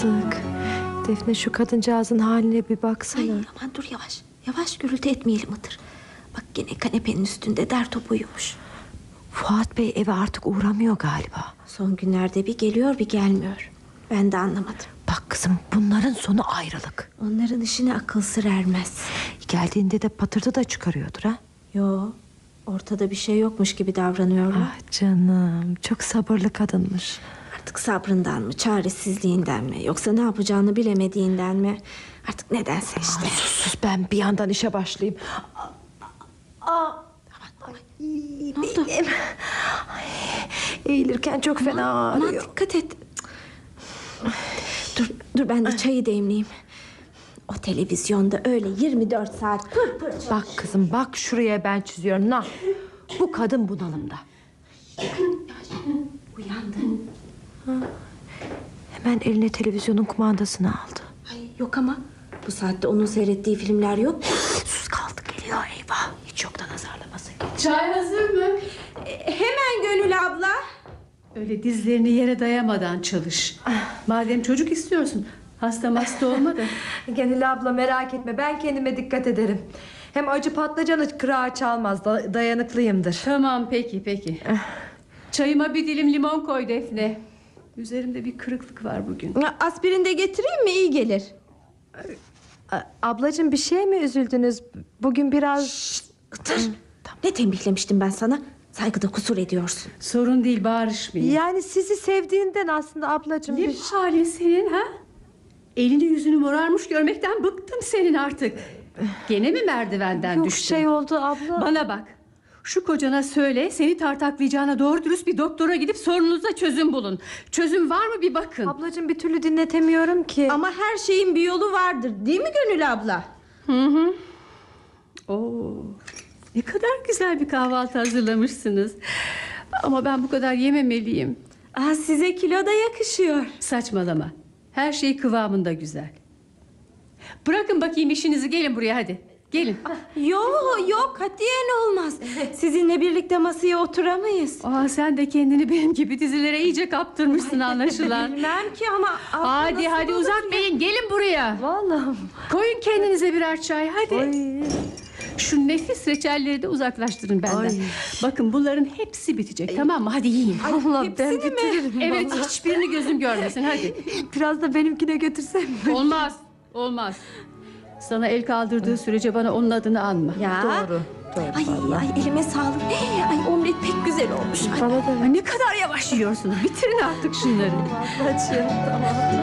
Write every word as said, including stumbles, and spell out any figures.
Yazık. Defne, şu kadıncağızın haline bir baksana. Ay, aman dur yavaş. Yavaş, gürültü etmeyelim Hıdır. Bak gene kanepenin üstünde der topu uyumuş. Fuat Bey eve artık uğramıyor galiba. Son günlerde bir geliyor bir gelmiyor. Ben de anlamadım. Bak kızım, bunların sonu ayrılık. Onların işine akıl sır ermez. Geldiğinde de patırtı da çıkarıyordur ha. Yo, ortada bir şey yokmuş gibi davranıyorlar. Ah canım, çok sabırlı kadınmış. Artık sabrından mı, çaresizliğinden mi, yoksa ne yapacağını bilemediğinden mi? Artık nedense işte. Aa, sus sus, ben bir yandan işe başlayayım. Aa, Ne oldu? Ay, eğilirken çok fena ağrıyor. Aman dikkat et. Dur, dur ben de çayı demleyeyim. O televizyonda öyle yirmi dört saat pır pır çalışıyor. Bak kızım, bak şuraya ben çiziyorum. Nah, bu kadın bunalımda. Uyandı. Hemen eline televizyonun kumandasını aldı. Ay, yok ama bu saatte onun seyrettiği filmler yok. Sus, kaldı geliyor, eyvah. Hiç yoktan azarlaması geç. Çay hazır mı? E, hemen Gönül abla. Öyle dizlerini yere dayamadan çalış. Madem çocuk istiyorsun, hasta hasta olma da. Gönül abla, merak etme, ben kendime dikkat ederim. Hem acı patlıcanı kırağı çalmaz, da- dayanıklıyımdır. Tamam peki peki. Çayıma bir dilim limon koy Defne. Üzerimde bir kırıklık var bugün. Aspirin de getireyim mi, iyi gelir. A- ablacığım, bir şeye mi üzüldünüz? Bugün biraz... Itır. Ne tembihlemiştim ben sana? Saygıda kusur ediyorsun. Sorun değil, bağırışmayın. Yani sizi sevdiğinden aslında ablacığım. Ne bir- bu halin senin ha? Elini yüzünü morarmış görmekten bıktım senin artık. Gene mi merdivenden Yok, düştün? şey oldu abla. Bana bak. Şu kocana söyle, seni tartaklayacağına doğru dürüst bir doktora gidip sorununuza çözüm bulun. Çözüm var mı bir bakın. Ablacığım, bir türlü dinletemiyorum ki. Ama her şeyin bir yolu vardır, değil mi Gönül abla? Hı hı. Oo, ne kadar güzel bir kahvaltı hazırlamışsınız. Ama ben bu kadar yememeliyim. Aa, size kilo da yakışıyor. Saçmalama. Her şey kıvamında güzel. Bırakın bakayım işinizi, gelin buraya hadi. Gelin. Yok yok, katiyen olmaz. Sizinle birlikte masaya oturamayız. Aa, sen de kendini benim gibi dizilere iyice kaptırmışsın anlaşılan. Bilmem ki ama... Hadi nasıl hadi olur uzatmayın, gelin buraya. Vallahi. Koyun kendinize birer çay hadi. Ay. Şu nefis reçelleri de uzaklaştırın benden. Ay. Bakın bunların hepsi bitecek, tamam mı? Hadi yiyin. Allah, ben hepsini mi? bitiririm. Evet, vallahi. hiçbirini gözüm görmesin hadi. Biraz da benimkine götürsem mi? Olmaz, olmaz. Sana el kaldırdığı sürece bana onun adını anma. Ya. Doğru. Doğru. Ay, ay elime sağlık. Ay omlet pek güzel olmuş. Ay, Bana da Ay, ne kadar yavaş yiyorsunuz. Bitirin artık şunları. ablacığım, tamam.